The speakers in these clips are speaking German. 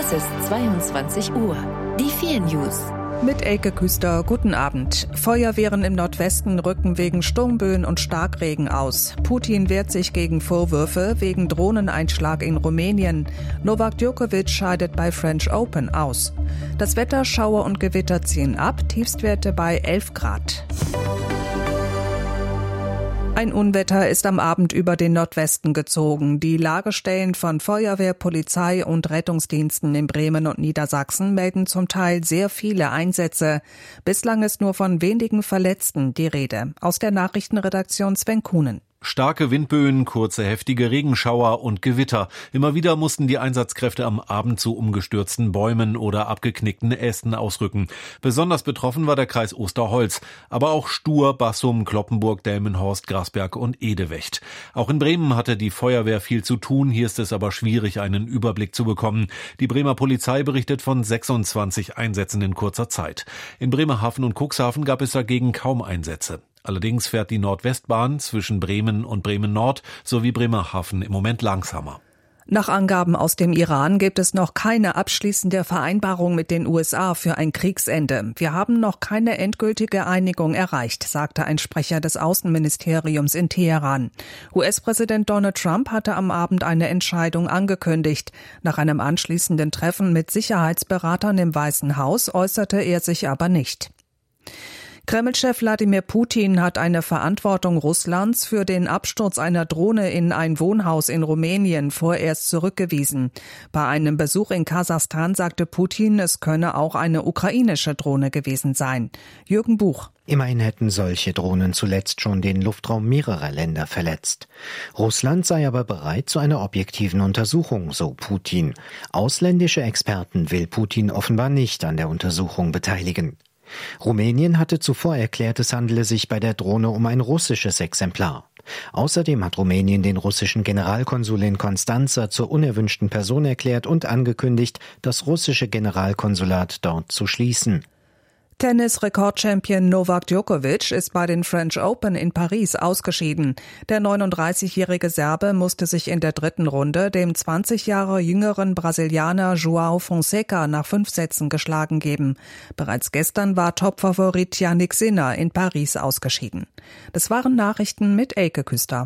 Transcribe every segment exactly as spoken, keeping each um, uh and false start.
Es ist zweiundzwanzig Uhr. Die vier News. Mit Elke Küster, guten Abend. Feuerwehren im Nordwesten rücken wegen Sturmböen und Starkregen aus. Putin wehrt sich gegen Vorwürfe wegen Drohneneinschlag in Rumänien. Novak Djokovic scheidet bei French Open aus. Das Wetter, Schauer und Gewitter ziehen ab, Tiefstwerte bei elf Grad. Ein Unwetter ist am Abend über den Nordwesten gezogen. Die Lagestellen von Feuerwehr, Polizei und Rettungsdiensten in Bremen und Niedersachsen melden zum Teil sehr viele Einsätze. Bislang ist nur von wenigen Verletzten die Rede. Aus der Nachrichtenredaktion Sven Kuhnen. Starke Windböen, kurze heftige Regenschauer und Gewitter. Immer wieder mussten die Einsatzkräfte am Abend zu umgestürzten Bäumen oder abgeknickten Ästen ausrücken. Besonders betroffen war der Kreis Osterholz, aber auch Stur, Bassum, Cloppenburg, Delmenhorst, Grasberg und Edewecht. Auch in Bremen hatte die Feuerwehr viel zu tun, hier ist es aber schwierig, einen Überblick zu bekommen. Die Bremer Polizei berichtet von sechsundzwanzig Einsätzen in kurzer Zeit. In Bremerhaven und Cuxhaven gab es dagegen kaum Einsätze. Allerdings fährt die Nordwestbahn zwischen Bremen und Bremen-Nord sowie Bremerhaven im Moment langsamer. Nach Angaben aus dem Iran gibt es noch keine abschließende Vereinbarung mit den U S A für ein Kriegsende. Wir haben noch keine endgültige Einigung erreicht, sagte ein Sprecher des Außenministeriums in Teheran. U S-Präsident Donald Trump hatte am Abend eine Entscheidung angekündigt. Nach einem anschließenden Treffen mit Sicherheitsberatern im Weißen Haus äußerte er sich aber nicht. Kreml-Chef Wladimir Putin hat eine Verantwortung Russlands für den Absturz einer Drohne in ein Wohnhaus in Rumänien vorerst zurückgewiesen. Bei einem Besuch in Kasachstan sagte Putin, es könne auch eine ukrainische Drohne gewesen sein. Jürgen Buch. Immerhin hätten solche Drohnen zuletzt schon den Luftraum mehrerer Länder verletzt. Russland sei aber bereit zu einer objektiven Untersuchung, so Putin. Ausländische Experten will Putin offenbar nicht an der Untersuchung beteiligen. Rumänien hatte zuvor erklärt, es handele sich bei der Drohne um ein russisches Exemplar. Außerdem hat Rumänien den russischen Generalkonsul in Konstanza zur unerwünschten Person erklärt und angekündigt, das russische Generalkonsulat dort zu schließen. Tennis-Rekordchampion Novak Djokovic ist bei den French Open in Paris ausgeschieden. Der neununddreißigjährige Serbe musste sich in der dritten Runde dem zwanzig Jahre jüngeren Brasilianer João Fonseca nach fünf Sätzen geschlagen geben. Bereits gestern war Topfavorit Jannik Sinner in Paris ausgeschieden. Das waren Nachrichten mit Elke Küster.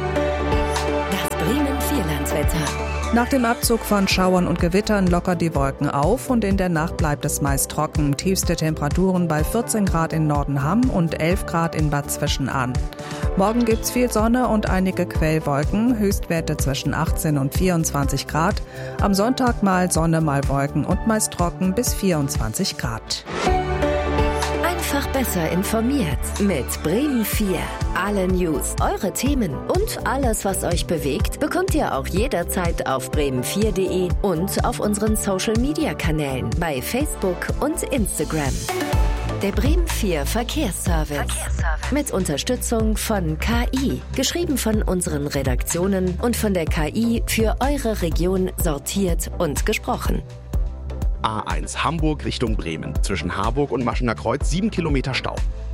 Das Bremen-Vierlandswetter. Nach dem Abzug von Schauern und Gewittern lockern die Wolken auf und in der Nacht bleibt es meist trocken. Tiefste Temperaturen bei vierzehn Grad in Nordenham und elf Grad in Bad Zwischenahn. Morgen gibt's viel Sonne und einige Quellwolken, Höchstwerte zwischen achtzehn und vierundzwanzig Grad. Am Sonntag mal Sonne, mal Wolken und meist trocken bis vierundzwanzig Grad. Einfach besser informiert mit Bremen vier. Alle News, eure Themen und alles, was euch bewegt, bekommt ihr auch jederzeit auf bremen vier punkt de und auf unseren Social-Media-Kanälen bei Facebook und Instagram. Der Bremen vier Verkehrsservice. Verkehrsservice. Mit Unterstützung von K I. Geschrieben von unseren Redaktionen und von der K I für eure Region sortiert und gesprochen. A eins Hamburg Richtung Bremen. Zwischen Harburg und Maschener Kreuz sieben Kilometer Stau.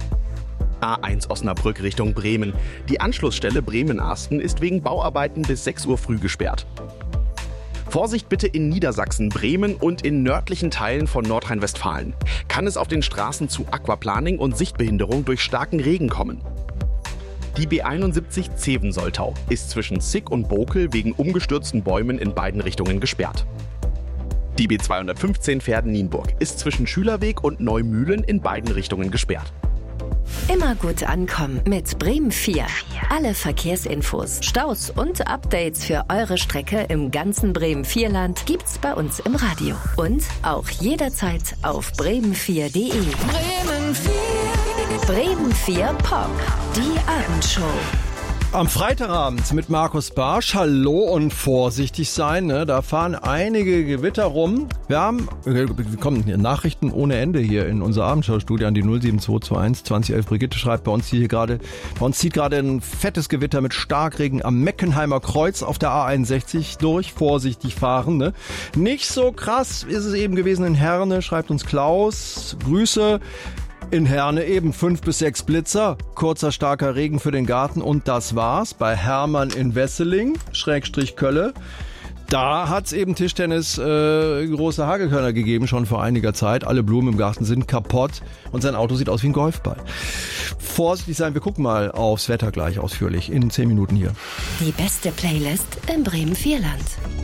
A eins Osnabrück Richtung Bremen. Die Anschlussstelle Bremen-Asten ist wegen Bauarbeiten bis sechs Uhr früh gesperrt. Vorsicht bitte in Niedersachsen, Bremen und in nördlichen Teilen von Nordrhein-Westfalen. Kann es auf den Straßen zu Aquaplaning und Sichtbehinderung durch starken Regen kommen. Die B einundsiebzig Zeven-Soltau ist zwischen Zick und Bokel wegen umgestürzten Bäumen in beiden Richtungen gesperrt. Die B zweihundertfünfzehn Verden-Nienburg ist zwischen Schülerweg und Neumühlen in beiden Richtungen gesperrt. Immer gut ankommen mit Bremen vier. Alle Verkehrsinfos, Staus und Updates für eure Strecke im ganzen Bremen vier-Land gibt's bei uns im Radio. Und auch jederzeit auf bremen vier punkt de. Bremen vier. Bremen vier Pop. Die Abendshow. Am Freitagabend mit Markus Barsch. Hallo und vorsichtig sein, ne? Da fahren einige Gewitter rum. Wir haben, wir kommen Nachrichten ohne Ende hier in unser Abendschau-Studio an die null sieben zwei zwei eins zwanzig elf. Brigitte schreibt, bei uns hier gerade, bei uns zieht gerade ein fettes Gewitter mit Starkregen am Meckenheimer Kreuz auf der A einundsechzig durch. Vorsichtig fahren, ne? Nicht so krass ist es eben gewesen in Herne, schreibt uns Klaus. Grüße. In Herne eben fünf bis sechs Blitzer, kurzer starker Regen für den Garten und das war's. Bei Hermann in Wesseling, Schrägstrich Kölle, Da hat es eben Tischtennis äh, große Hagelkörner gegeben, schon vor einiger Zeit. Alle Blumen im Garten sind kaputt und sein Auto sieht aus wie ein Golfball. Vorsichtig sein, wir gucken mal aufs Wetter gleich ausführlich in zehn Minuten hier. Die beste Playlist im Bremen Vierland.